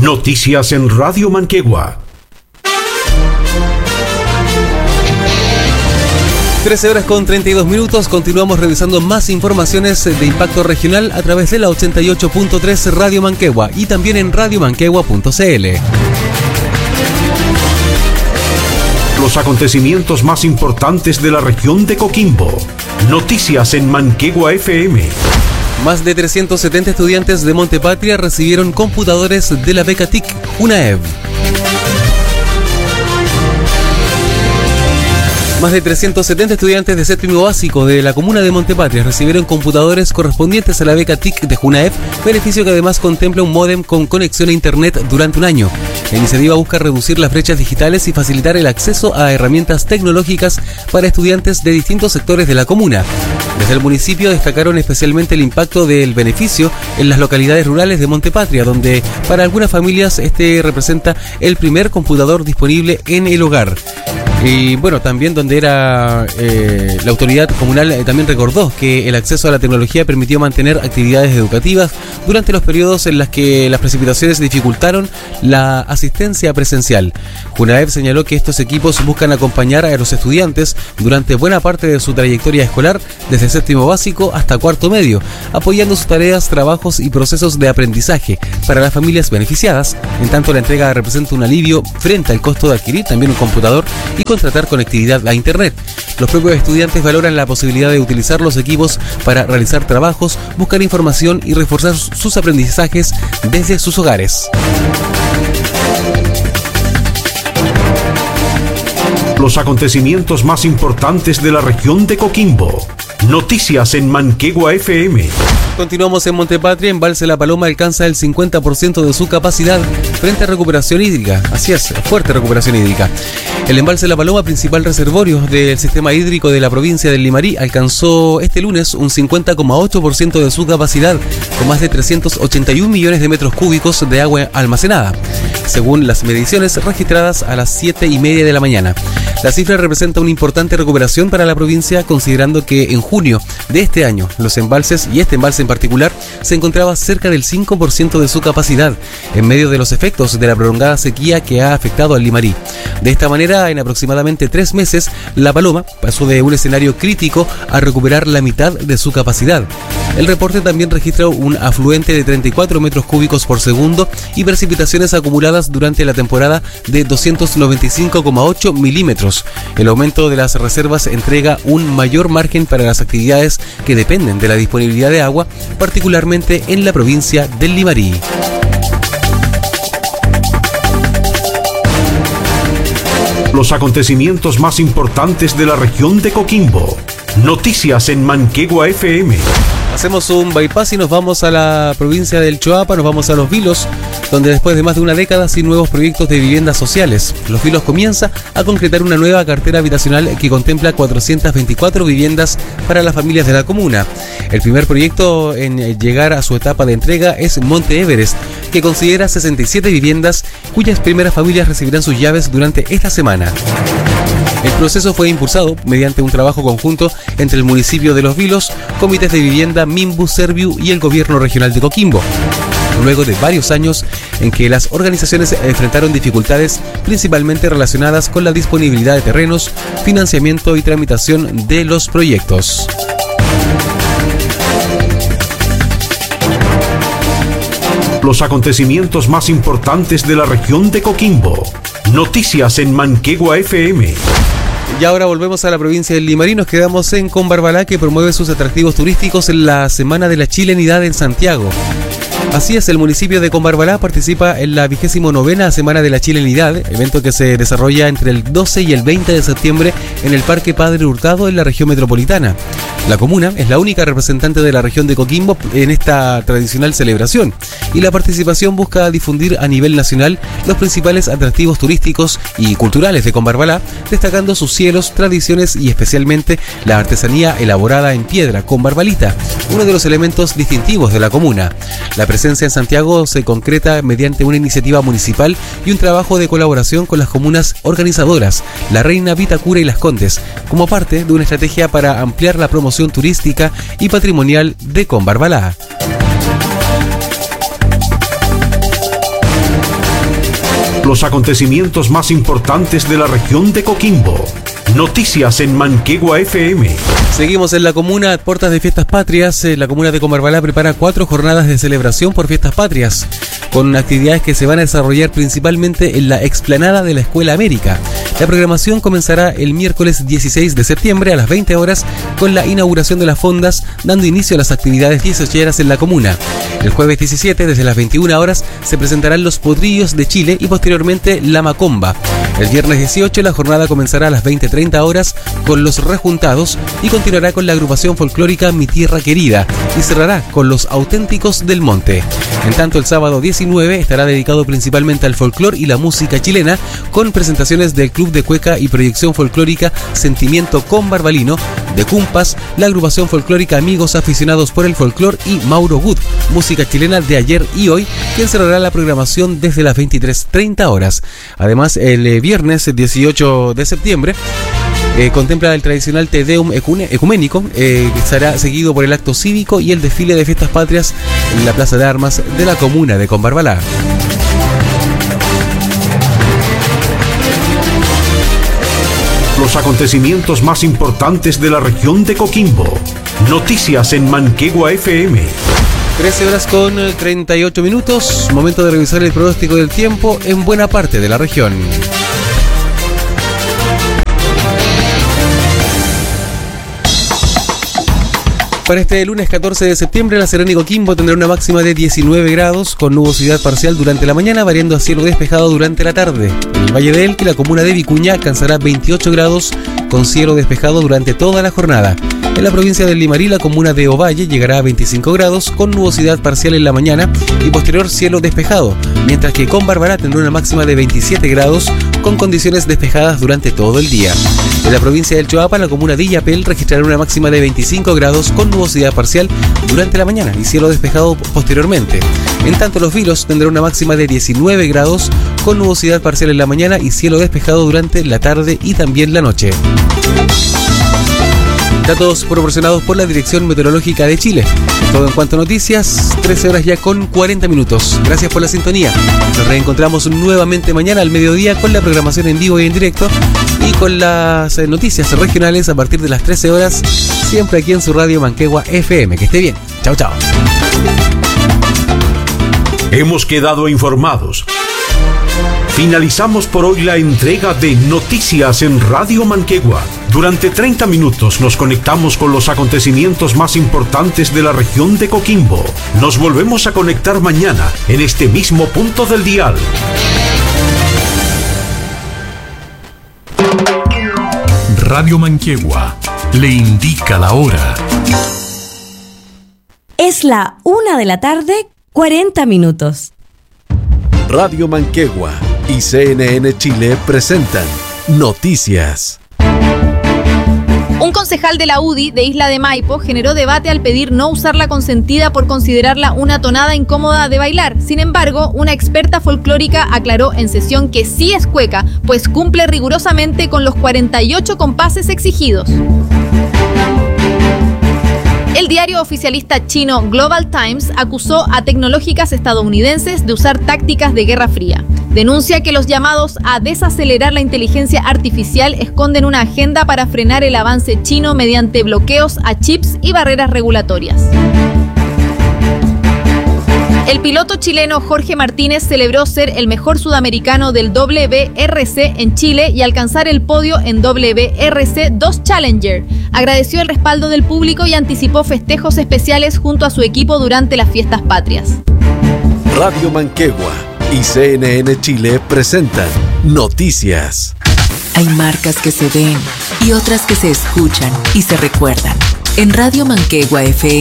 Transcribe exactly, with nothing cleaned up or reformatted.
Noticias en Radio Manquegua. trece horas con treinta y dos minutos, continuamos revisando más informaciones de impacto regional a través de la ochenta y ocho punto tres Radio Manquegua y también en radio manquegua punto c l. Los acontecimientos más importantes de la región de Coquimbo. Noticias en Manquegua F M. Más de trescientos setenta estudiantes de Montepatria recibieron computadores de la beca T I C UNAEV. Más de trescientos setenta estudiantes de séptimo básico de la comuna de Montepatria recibieron computadores correspondientes a la beca T I C de UNAEV, beneficio que además contempla un módem con conexión a internet durante un año. La iniciativa busca reducir las brechas digitales y facilitar el acceso a herramientas tecnológicas para estudiantes de distintos sectores de la comuna. Desde el municipio destacaron especialmente el impacto del beneficio en las localidades rurales de Montepatria, donde para algunas familias este representa el primer computador disponible en el hogar. Y bueno, también donde era eh, la autoridad comunal eh, también recordó que el acceso a la tecnología permitió mantener actividades educativas durante los periodos en los que las precipitaciones dificultaron la asistencia presencial. UNAEV señaló que estos equipos buscan acompañar a los estudiantes durante buena parte de su trayectoria escolar, desde séptimo básico hasta cuarto medio, apoyando sus tareas, trabajos y procesos de aprendizaje para las familias beneficiadas. En tanto, la entrega representa un alivio frente al costo de adquirir también un computador y contratar conectividad a internet. Los propios estudiantes valoran la posibilidad de utilizar los equipos para realizar trabajos, buscar información y reforzar sus aprendizajes desde sus hogares. Los acontecimientos más importantes de la región de Coquimbo. Noticias en Manquegua F M. Continuamos en Montepatria. Embalse La Paloma alcanza el cincuenta por ciento de su capacidad frente a recuperación hídrica. Así es, fuerte recuperación hídrica. El embalse La Paloma, principal reservorio del sistema hídrico de la provincia del Limarí, alcanzó este lunes un cincuenta coma ocho por ciento de su capacidad, con más de trescientos ochenta y un millones de metros cúbicos de agua almacenada, según las mediciones registradas a las siete y media de la mañana. La cifra representa una importante recuperación para la provincia, considerando que en junio de este año los embalses, y este embalse en particular, se encontraba cerca del cinco por ciento de su capacidad, en medio de los efectos de la prolongada sequía que ha afectado al Limarí. De esta manera, en aproximadamente tres meses, La Paloma pasó de un escenario crítico a recuperar la mitad de su capacidad. El reporte también registra un afluente de treinta y cuatro metros cúbicos por segundo y precipitaciones acumuladas durante la temporada de doscientos noventa y cinco coma ocho milímetros. El aumento de las reservas entrega un mayor margen para las actividades que dependen de la disponibilidad de agua, particularmente en la provincia del Limarí. Los acontecimientos más importantes de la región de Coquimbo. Noticias en Manquegua F M. Hacemos un bypass y nos vamos a la provincia del Choapa, nos vamos a Los Vilos, donde después de más de una década sin nuevos proyectos de viviendas sociales, Los Vilos comienza a concretar una nueva cartera habitacional que contempla cuatrocientas veinticuatro viviendas para las familias de la comuna. El primer proyecto en llegar a su etapa de entrega es Monte Everest, que considera sesenta y siete viviendas cuyas primeras familias recibirán sus llaves durante esta semana. El proceso fue impulsado mediante un trabajo conjunto entre el municipio de Los Vilos, comités de vivienda, Minbu, Serviu y el gobierno regional de Coquimbo. Luego de varios años en que las organizaciones enfrentaron dificultades principalmente relacionadas con la disponibilidad de terrenos, financiamiento y tramitación de los proyectos. Los acontecimientos más importantes de la región de Coquimbo. Noticias en Manquegua F M. Y ahora volvemos a la provincia del Limarí. Nos quedamos en Combarbalá, que promueve sus atractivos turísticos en la Semana de la Chilenidad en Santiago. Así es, el municipio de Combarbalá participa en la vigésimo novena Semana de la Chilenidad, evento que se desarrolla entre el doce y el veinte de septiembre en el Parque Padre Hurtado en la región metropolitana. La comuna es la única representante de la región de Coquimbo en esta tradicional celebración, y la participación busca difundir a nivel nacional los principales atractivos turísticos y culturales de Combarbalá, destacando sus cielos, tradiciones y especialmente la artesanía elaborada en piedra combarbalita, uno de los elementos distintivos de la comuna. La presencia en Santiago se concreta mediante una iniciativa municipal y un trabajo de colaboración con las comunas organizadoras, La Reina, Vitacura y Las Condes, como parte de una estrategia para ampliar la promoción turística y patrimonial de Combarbalá. Los acontecimientos más importantes de la región de Coquimbo. Noticias en Manquegua F M. Seguimos en la comuna, puertas de Fiestas Patrias. La comuna de Combarbalá prepara cuatro jornadas de celebración por Fiestas Patrias, con actividades que se van a desarrollar principalmente en la explanada de la Escuela América. La programación comenzará el miércoles dieciséis de septiembre a las veinte horas con la inauguración de las fondas, dando inicio a las actividades dieciocheras en la comuna. El jueves diecisiete, desde las veintiuna horas, se presentarán los potrillos de Chile y posteriormente la macomba. El viernes dieciocho, la jornada comenzará a las veinte treinta horas con los rejuntados y continuará con la agrupación folclórica Mi Tierra Querida y cerrará con los auténticos del monte. En tanto, el sábado diecinueve estará dedicado principalmente al folclor y la música chilena, con presentaciones del Club de Cueca y proyección folclórica Sentimiento Combarbalino, de Cumpas, la agrupación folclórica Amigos Aficionados por el Folclor y Mauro Good, música chilena de ayer y hoy, quien cerrará la programación desde las veintitrés treinta horas. Además, el eh, viernes dieciocho de septiembre Eh, contempla el tradicional Te Deum ecuménico, eh, que será seguido por el acto cívico y el desfile de Fiestas Patrias en la Plaza de Armas de la comuna de Combarbalá. Los acontecimientos más importantes de la región de Coquimbo. Noticias en Manquegua F M. trece horas con treinta y ocho minutos. Momento de revisar el pronóstico del tiempo en buena parte de la región. Para este lunes catorce de septiembre, La Serena y Coquimbo tendrá una máxima de diecinueve grados, con nubosidad parcial durante la mañana, variando a cielo despejado durante la tarde. En el Valle de Elqui, la comuna de Vicuña alcanzará veintiocho grados, con cielo despejado durante toda la jornada. En la provincia del Limarí, la comuna de Ovalle llegará a veinticinco grados, con nubosidad parcial en la mañana y posterior cielo despejado, mientras que Combarbalá tendrá una máxima de veintisiete grados, con condiciones despejadas durante todo el día. En la provincia del Choapa, la comuna de Illapel registrará una máxima de veinticinco grados, con nubosidad parcial durante la mañana y cielo despejado posteriormente. En tanto, Los Vilos tendrá una máxima de diecinueve grados, con nubosidad parcial en la mañana y cielo despejado durante la tarde y también la noche. Datos proporcionados por la Dirección Meteorológica de Chile. Todo en cuanto a noticias, trece horas ya con cuarenta minutos. Gracias por la sintonía. Nos reencontramos nuevamente mañana al mediodía con la programación en vivo y en directo y con las noticias regionales a partir de las trece horas, siempre aquí en su radio Manquegua F M. Que esté bien. Chao, chao. Hemos quedado informados. Finalizamos por hoy la entrega de Noticias en Radio Manquegua. Durante treinta minutos nos conectamos con los acontecimientos más importantes de la región de Coquimbo. Nos volvemos a conectar mañana en este mismo punto del dial. Radio Manquegua le indica la hora. Es la una de la tarde, cuarenta minutos. Radio Manquegua y C N N Chile presentan Noticias. Un concejal de la U D I de Isla de Maipo generó debate al pedir no usar la consentida por considerarla una tonada incómoda de bailar. Sin embargo, una experta folclórica aclaró en sesión que sí es cueca, pues cumple rigurosamente con los cuarenta y ocho compases exigidos. El diario oficialista chino Global Times acusó a tecnológicas estadounidenses de usar tácticas de Guerra Fría. Denuncia que los llamados a desacelerar la inteligencia artificial esconden una agenda para frenar el avance chino mediante bloqueos a chips y barreras regulatorias. El piloto chileno Jorge Martínez celebró ser el mejor sudamericano del W R C en Chile y alcanzar el podio en W R C dos Challenger. Agradeció el respaldo del público y anticipó festejos especiales junto a su equipo durante las fiestas patrias. Radio Manquegua y C N N Chile presentan Noticias. Hay marcas que se ven y otras que se escuchan y se recuerdan. En Radio Manquegua F M